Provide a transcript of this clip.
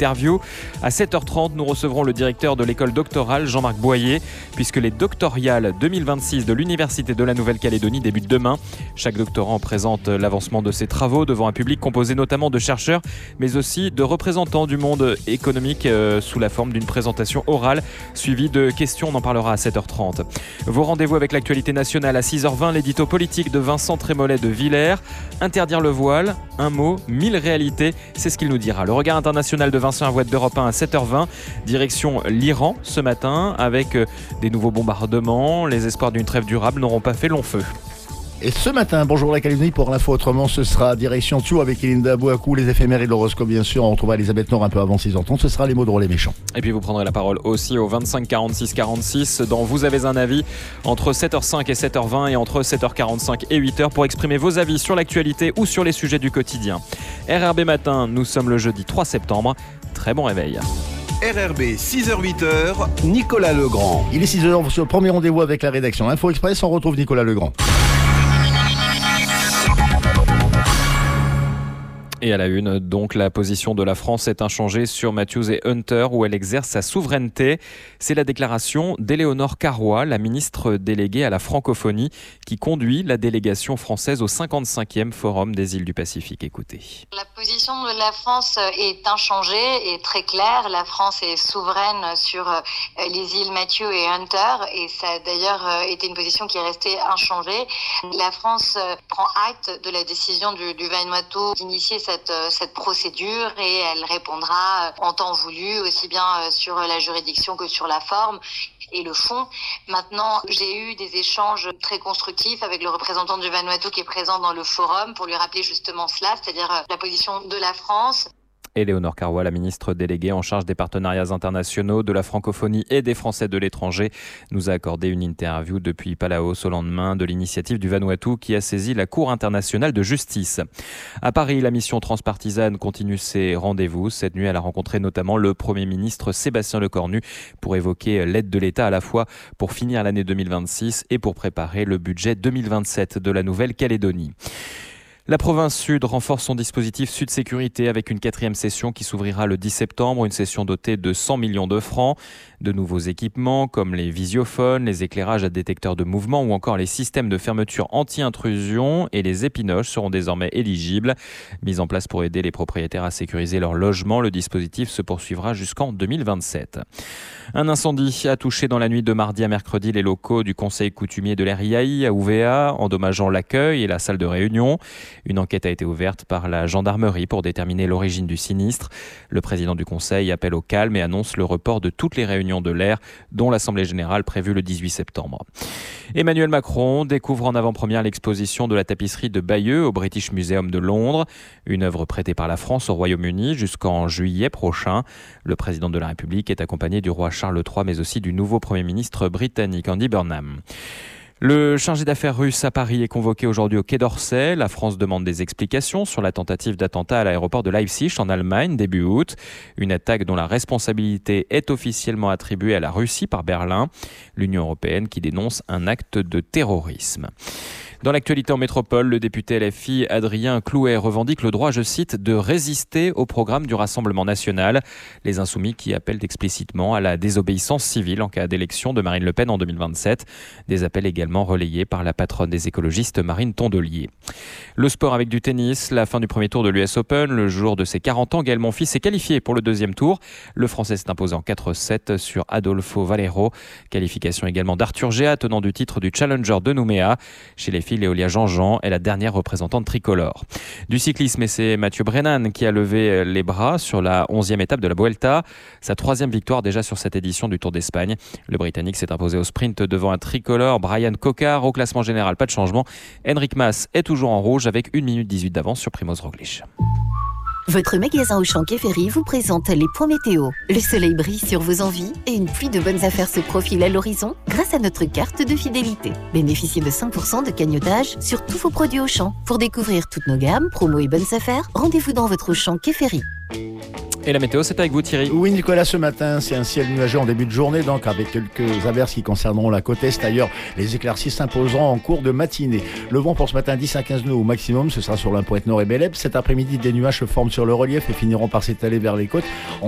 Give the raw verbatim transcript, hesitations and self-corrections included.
interview. À sept heures trente, nous recevrons le directeur de l'école doctorale, Jean-Marc Boyer, puisque les doctoriales deux mille vingt-six de l'Université de la Nouvelle-Calédonie débutent demain. Chaque doctorant présente l'avancement de ses travaux devant un public composé notamment de chercheurs, mais aussi de représentants du monde économique euh, sous la forme d'une présentation orale, suivie de questions. On en parlera à sept heures trente. Vos rendez-vous avec l'actualité nationale à six heures vingt, l'édito politique de Vincent Trémollet de Villers. Interdire le voile, un mot, mille réalités, c'est ce qu'il nous dira. Le regard international de Vincent Hervouet d'Europe un à sept heures vingt. Direction l'Iran ce matin avec des nouveaux bombardements. Les espoirs d'une trêve durable n'auront pas fait long feu. Et ce matin, bonjour la Calédonie, pour l'info autrement, ce sera direction Tio avec Elinda Bouakou, les éphémères et l'horoscope bien sûr. On retrouvera Elisabeth Nord un peu avant six heures trente, ce sera les mots drôles et méchants. Et puis vous prendrez la parole aussi au vingt-cinq quarante-six quarante-six dans Vous avez un avis entre sept heures cinq et sept heures vingt et entre sept heures quarante-cinq et huit heures pour exprimer vos avis sur l'actualité ou sur les sujets du quotidien. R R B Matin, nous sommes le jeudi trois septembre. Très bon réveil. R R B, six heures huit heures, Nicolas Legrand. Il est six heures, sur le premier rendez-vous avec la rédaction Info Express, on retrouve Nicolas Legrand. Et à la une, donc, la position de la France est inchangée sur Matthews et Hunter, où elle exerce sa souveraineté. C'est la déclaration d'Éléonore Carrois, la ministre déléguée à la francophonie, qui conduit la délégation française au cinquante-cinquième Forum des îles du Pacifique. Écoutez. La position de la France est inchangée et très claire. La France est souveraine sur les îles Matthew et Hunter, et ça a d'ailleurs été une position qui est restée inchangée. La France prend acte de la décision du, du Vanuatu d'initier sa Cette, cette procédure et elle répondra en temps voulu, aussi bien sur la juridiction que sur la forme et le fond. Maintenant, j'ai eu des échanges très constructifs avec le représentant du Vanuatu qui est présent dans le forum pour lui rappeler justement cela, c'est-à-dire la position de la France. Éléonore Carrois, la ministre déléguée en charge des partenariats internationaux, de la francophonie et des Français de l'étranger, nous a accordé une interview depuis Palaos au lendemain de l'initiative du Vanuatu qui a saisi la Cour internationale de justice. À Paris, la mission transpartisane continue ses rendez-vous. Cette nuit, elle a rencontré notamment le Premier ministre Sébastien Lecornu pour évoquer l'aide de l'État à la fois pour finir l'année deux mille vingt-six et pour préparer le budget deux mille vingt-sept de la Nouvelle-Calédonie. La province Sud renforce son dispositif Sud Sécurité avec une quatrième session qui s'ouvrira le dix septembre, une session dotée de cent millions de francs. De nouveaux équipements comme les visiophones, les éclairages à détecteurs de mouvement ou encore les systèmes de fermeture anti-intrusion et les épinoches seront désormais éligibles. Mis en place pour aider les propriétaires à sécuriser leur logement, le dispositif se poursuivra jusqu'en deux mille vingt-sept. Un incendie a touché dans la nuit de mardi à mercredi les locaux du Conseil coutumier de l'R I A I à Ouvéa, endommageant l'accueil et la salle de réunion. Une enquête a été ouverte par la gendarmerie pour déterminer l'origine du sinistre. Le président du Conseil appelle au calme et annonce le report de toutes les réunions de l'Air, dont l'Assemblée générale prévue le dix-huit septembre. Emmanuel Macron découvre en avant-première l'exposition de la tapisserie de Bayeux au British Museum de Londres, une œuvre prêtée par la France au Royaume-Uni jusqu'en juillet prochain. Le président de la République est accompagné du roi Charles trois, mais aussi du nouveau Premier ministre britannique Andy Burnham. Le chargé d'affaires russe à Paris est convoqué aujourd'hui au Quai d'Orsay. La France demande des explications sur la tentative d'attentat à l'aéroport de Leipzig en Allemagne début août. Une attaque dont la responsabilité est officiellement attribuée à la Russie par Berlin. L'Union européenne qui dénonce un acte de terrorisme. Dans l'actualité en métropole, le député L F I Adrien Clouet revendique le droit, je cite, de résister au programme du Rassemblement national. Les Insoumis qui appellent explicitement à la désobéissance civile en cas d'élection de Marine Le Pen en deux mille vingt-sept. Des appels également relayés par la patronne des écologistes Marine Tondelier. Le sport avec du tennis, la fin du premier tour de l'U S Open. Le jour de ses quarante ans, Gaël Monfils s'est qualifié pour le deuxième tour. Le Français s'est imposé en quatre sept sur Adolfo Valero. Qualification également d'Arthur Géat, tenant du titre du Challenger de Nouméa. Chez les filles, Léolia Jean-Jean est la dernière représentante tricolore. Du cyclisme, et c'est Mathieu Brennan qui a levé les bras sur la onzième étape de la Vuelta. Sa troisième victoire déjà sur cette édition du Tour d'Espagne. Le Britannique s'est imposé au sprint devant un tricolore, Brian Cocard. Au classement général, pas de changement. Henrik Mas est toujours en rouge avec une minute dix-huit d'avance sur Primoz Roglic. Votre magasin Auchan Quai Ferry vous présente les points météo. Le soleil brille sur vos envies et une pluie de bonnes affaires se profile à l'horizon grâce à notre carte de fidélité. Bénéficiez de cinq pour cent de cagnotage sur tous vos produits Auchan. Pour découvrir toutes nos gammes, promos et bonnes affaires, rendez-vous dans votre Auchan Quai Ferry. Et la météo, c'est avec vous Thierry. Oui Nicolas, ce matin, c'est un ciel nuageux en début de journée, donc avec quelques averses qui concerneront la côte est. Ailleurs, les éclaircies s'imposeront en cours de matinée. Le vent pour ce matin, dix à quinze nœuds au maximum, ce sera sur la pointe nord et Bélèbe. Cet après-midi, des nuages se forment sur le relief et finiront par s'étaler vers les côtes. On